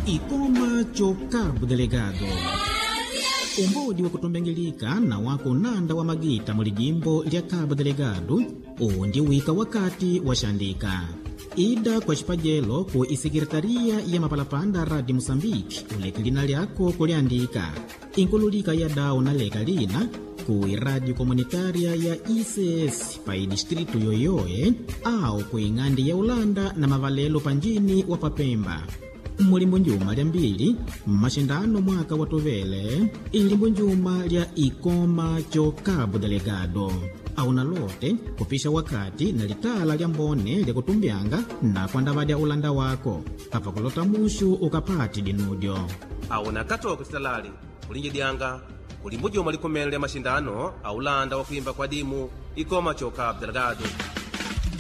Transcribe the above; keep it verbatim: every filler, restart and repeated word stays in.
Ikoma cho Cabo Delegado. Umbodi wa kutombengilika na wako nanda wa magita muli jimbo lya Cabo Delegado undi wika wakati washandika. Ida kwa chipajelo ku isekretariya ya mapalapanda radi Mosambiki ulekilina lyako kuliandika. Inkululika ya dao na leka lina ku radio komunitaria ya I C S pa distritu yoyoye au ku ingandi ya Ulanda na mavalelo panjini wa Papemba. Mulimbu njuma lya mbili, mashindano mwaka watovele, ilimbu njuma lya Ikoma cho Cabo Delegado. Auna lote kupisha wakati na litala lya mbone lya kutumbianga na kwa ndavadya Ulanda wako. Hapa kulota mushu ukapati dinudio. Auna kato kusitalali, kulinje dianga, kulimbu njuma likumele lya mashindano, Ulanda wakuimba kwa dimu, Ikoma cho Cabo Delegado.